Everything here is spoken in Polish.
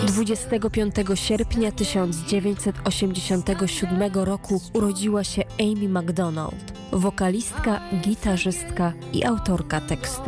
25 sierpnia 1987 roku urodziła się Amy Macdonald, wokalistka, gitarzystka i autorka tekstu.